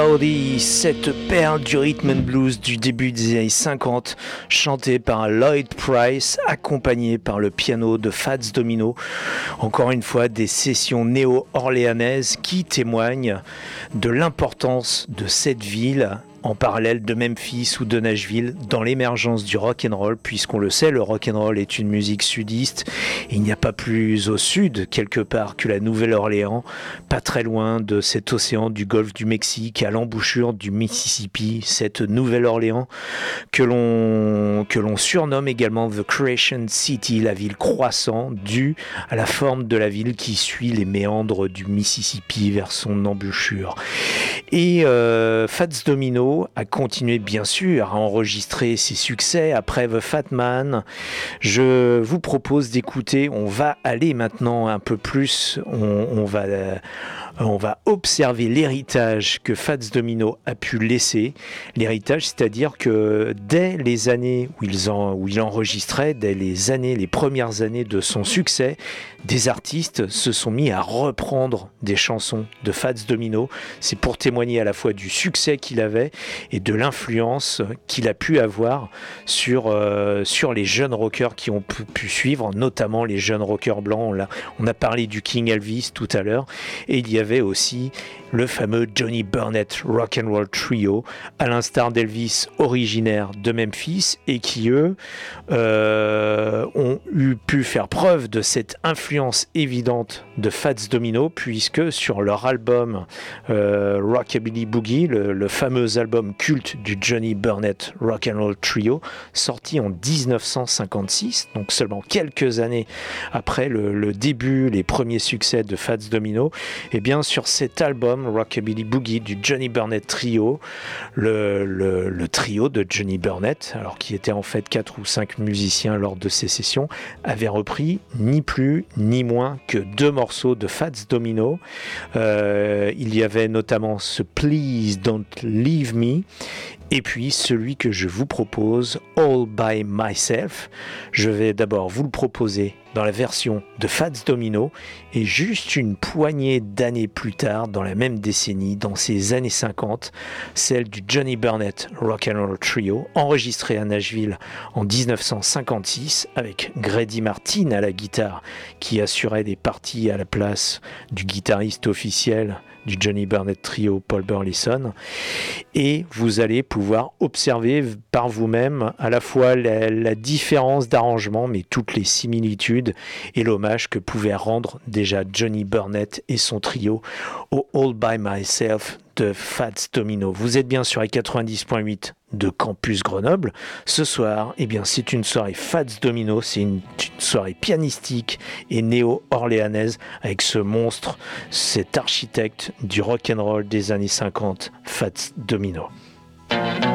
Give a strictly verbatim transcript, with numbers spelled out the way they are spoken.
Audi, cette perle du rhythm and blues du début des années cinquante, chantée par Lloyd Price, accompagnée par le piano de Fats Domino. Encore une fois, des sessions néo-orléanaises qui témoignent de l'importance de cette ville en parallèle de Memphis ou de Nashville dans l'émergence du rock'n'roll, puisqu'on le sait, le rock'n'roll est une musique sudiste. Et il n'y a pas plus au sud, quelque part, que la Nouvelle-Orléans, pas très loin de cet océan du golfe du Mexique, à l'embouchure du Mississippi, cette Nouvelle-Orléans que l'on, que l'on surnomme également The Creation City, la ville croissant, due à la forme de la ville qui suit les méandres du Mississippi vers son embouchure. Et euh, Fats Domino a continué bien sûr à enregistrer ses succès après The Fat Man. Je vous propose d'écouter, on va aller maintenant un peu plus, on, on va... Euh, on va observer l'héritage que Fats Domino a pu laisser. L'héritage, c'est-à-dire que dès les années où il, en, où il enregistrait, dès les années, les premières années de son succès, des artistes se sont mis à reprendre des chansons de Fats Domino. C'est pour témoigner à la fois du succès qu'il avait et de l'influence qu'il a pu avoir sur, euh, sur les jeunes rockers qui ont pu, pu suivre, notamment les jeunes rockers blancs. On a, on a parlé du King Elvis tout à l'heure, et il y avait aussi le fameux Johnny Burnett Rock'n'Roll Trio, à l'instar d'Elvis, originaire de Memphis, et qui eux euh, ont eu pu faire preuve de cette influence évidente de Fats Domino, puisque sur leur album euh, Rockabilly Boogie, le, le fameux album culte du Johnny Burnett Rock'n'Roll Trio, sorti en dix-neuf cent cinquante-six, donc seulement quelques années après le, le début, les premiers succès de Fats Domino, et bien sur cet album Rockabilly Boogie du Johnny Burnett Trio, le, le, le trio de Johnny Burnett, alors qui était en fait quatre ou cinq musiciens lors de ces sessions, avait repris ni plus ni moins que deux morceaux de Fats Domino. Euh, il y avait notamment ce Please Don't Leave Me, et puis celui que je vous propose, All By Myself. Je vais d'abord vous le proposer dans la version de Fats Domino, et juste une poignée d'années plus tard, dans la même décennie, dans ces années cinquante, celle du Johnny Burnett Rock'n'Roll Trio, enregistré à Nashville en dix-neuf cent cinquante-six, avec Grady Martin à la guitare, qui assurait des parties à la place du guitariste officiel du Johnny Burnett Trio, Paul Burleson. Et vous allez pouvoir observer par vous-même à la fois la, la différence d'arrangement, mais toutes les similitudes et l'hommage que pouvait rendre déjà Johnny Burnett et son trio au All By Myself de Fats Domino. Vous êtes bien sur les quatre-vingt-dix point huit de Campus Grenoble. Ce soir, eh bien, c'est une soirée Fats Domino, c'est une, une soirée pianistique et néo-orléanaise avec ce monstre, cet architecte du rock'n'roll des années cinquante, Fats Domino.